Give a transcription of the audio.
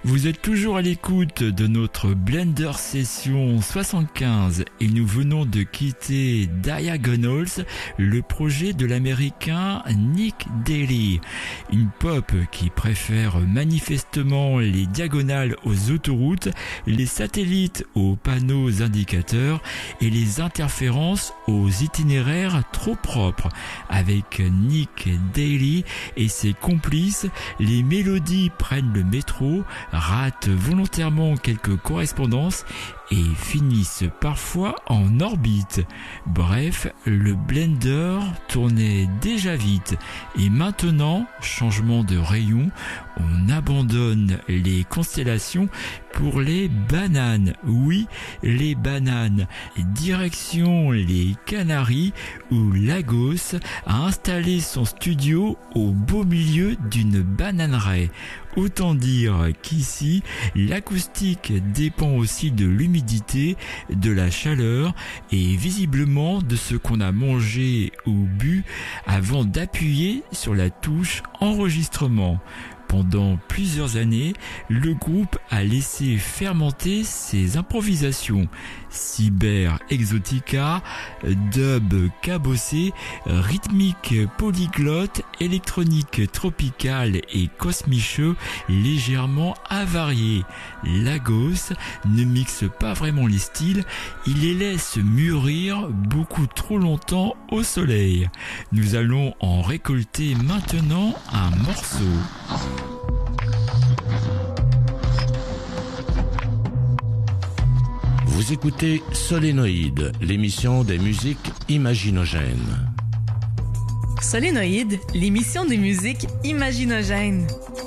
Vous êtes toujours à l'écoute de notre Blender Session 75 et nous venons de quitter Diagonals, le projet de l'américain Nick Daly. Une pop qui préfère manifestement les diagonales aux autoroutes, les satellites aux panneaux indicateurs et les interférences aux itinéraires trop propres. Avec Nick Daly et ses complices, les mélodies prennent le métro, ratent volontairement quelques correspondances et finissent parfois en orbite. Bref, le Blender tournait déjà vite et maintenant, changement de rayon, on abandonne les constellations pour les bananes. Oui, les bananes. Direction les Canaries où Lagos a installé son studio au beau milieu d'une bananeraie. Autant dire qu'ici, l'acoustique dépend aussi de l'humidité, de la chaleur et visiblement de ce qu'on a mangé ou bu avant d'appuyer sur la touche enregistrement. Pendant plusieurs années, le groupe a laissé fermenter ses improvisations. Cyber Exotica, dub cabossé, rythmique polyglotte, électronique tropicale et cosmicheux légèrement avariés. Lagos ne mixe pas vraiment les styles, il les laisse mûrir beaucoup trop longtemps au soleil. Nous allons en récolter maintenant un morceau. Vous écoutez Solénoïde, l'émission des musiques imaginogènes. Solénoïde, l'émission des musiques imaginogènes.